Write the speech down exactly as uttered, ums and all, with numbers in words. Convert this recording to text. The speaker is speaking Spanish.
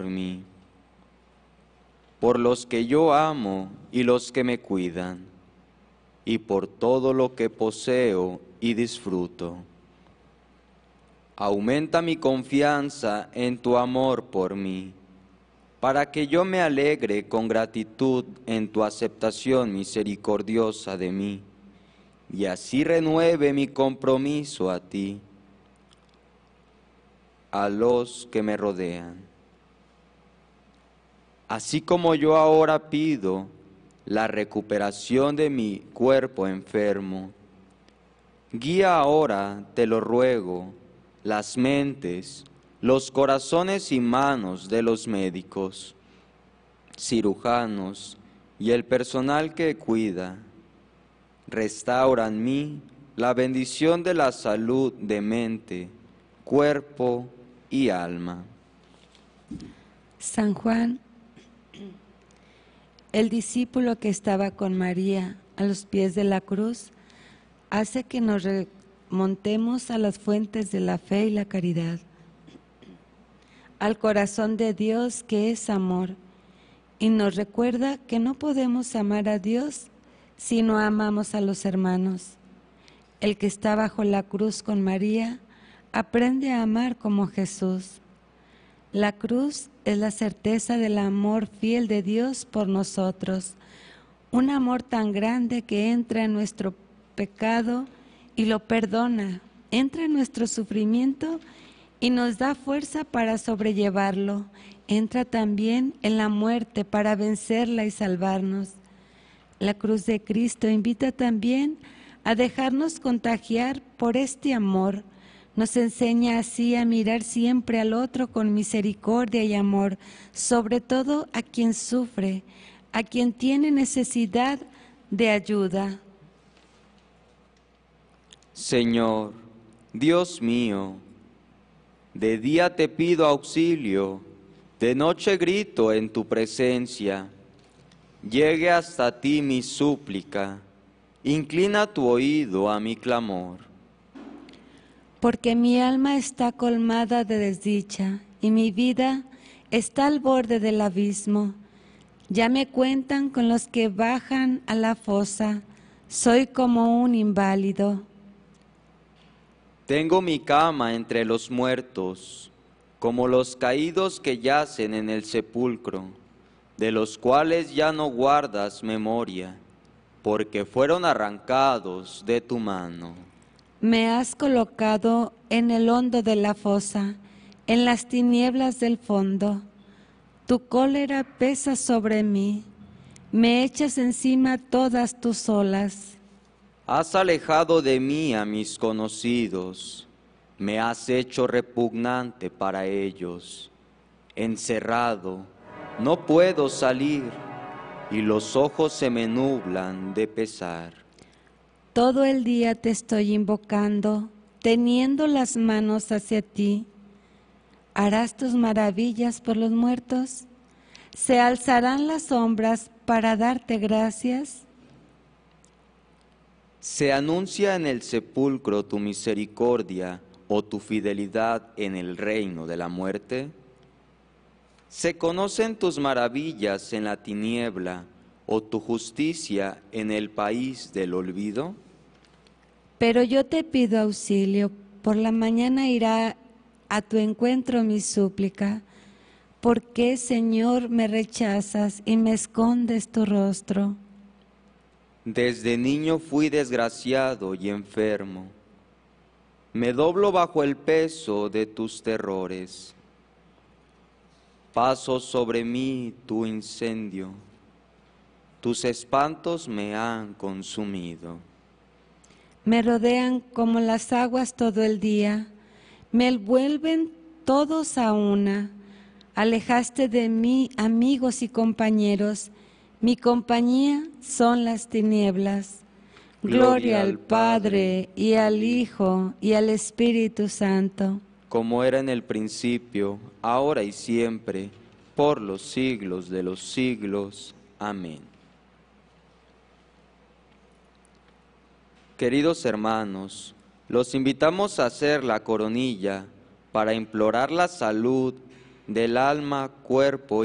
mí, por los que yo amo y los que me cuidan, y por todo lo que poseo y disfruto. Aumenta mi confianza en tu amor por mí, para que yo me alegre con gratitud en tu aceptación misericordiosa de mí, y así renueve mi compromiso a ti, a los que me rodean. Así como yo ahora pido la recuperación de mi cuerpo enfermo, guía ahora, te lo ruego, las mentes, los corazones y manos de los médicos, cirujanos y el personal que cuida. Restaura en mí la bendición de la salud de mente, cuerpo y alma. San Juan, el discípulo que estaba con María a los pies de la cruz, hace que nos remontemos a las fuentes de la fe y la caridad, al corazón de Dios que es amor, y nos recuerda que no podemos amar a Dios si no amamos a los hermanos. El que está bajo la cruz con María aprende a amar como Jesús. La cruz es la certeza del amor fiel de Dios por nosotros, un amor tan grande que entra en nuestro pecado y lo perdona, entra en nuestro sufrimiento y nos da fuerza para sobrellevarlo, entra también en la muerte para vencerla y salvarnos. La cruz de Cristo invita también a dejarnos contagiar por este amor. Nos enseña así a mirar siempre al otro con misericordia y amor, sobre todo a quien sufre, a quien tiene necesidad de ayuda. Señor, Dios mío, de día te pido auxilio, de noche grito en tu presencia. Llegue hasta ti mi súplica, inclina tu oído a mi clamor. Porque mi alma está colmada de desdicha y mi vida está al borde del abismo. Ya me cuentan con los que bajan a la fosa, soy como un inválido. Tengo mi cama entre los muertos, como los caídos que yacen en el sepulcro, de los cuales ya no guardas memoria, porque fueron arrancados de tu mano. Me has colocado en el hondo de la fosa, en las tinieblas del fondo. Tu cólera pesa sobre mí, me echas encima todas tus olas. Has alejado de mí a mis conocidos, me has hecho repugnante para ellos. Encerrado, no puedo salir, y los ojos se me nublan de pesar. Todo el día te estoy invocando, teniendo las manos hacia ti. ¿Harás tus maravillas por los muertos? ¿Se alzarán las sombras para darte gracias? ¿Se anuncia en el sepulcro tu misericordia o tu fidelidad en el reino de la muerte? ¿Se conocen tus maravillas en la tiniebla o tu justicia en el país del olvido? Pero yo te pido auxilio, por la mañana irá a tu encuentro mi súplica. ¿Por qué, Señor, me rechazas y me escondes tu rostro? Desde niño fui desgraciado y enfermo. Me doblo bajo el peso de tus terrores. Paso sobre mí tu incendio. Tus espantos me han consumido. Me rodean como las aguas todo el día. Me envuelven todos a una. Alejaste de mí amigos y compañeros. Mi compañía son las tinieblas. Gloria, Gloria al Padre, y al Hijo, y al Espíritu Santo. Como era en el principio, ahora y siempre, por los siglos de los siglos. Amén. Queridos hermanos, los invitamos a hacer la coronilla para implorar la salud del alma, cuerpo